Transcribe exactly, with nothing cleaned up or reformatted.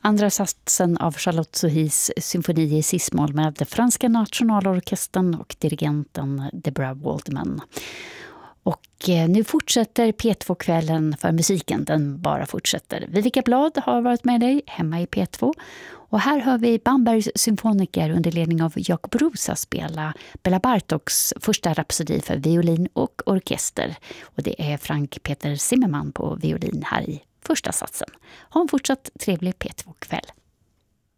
Andra satsen av Charlotte Sohis symfoni i cis-moll med Franska nationalorkestern och dirigenten Deborah Waldman. Och nu fortsätter P två-kvällen för musiken, den bara fortsätter. Vivica Blad har varit med dig hemma i P två. Och här hör vi Bambergs symfoniker under ledning av Jakob Rusa spela Bela Bartoks första rapsodi för violin och orkester. Och det är Frank Peter Zimmermann på violin här i första satsen. Ha en fortsatt trevlig P två-kväll.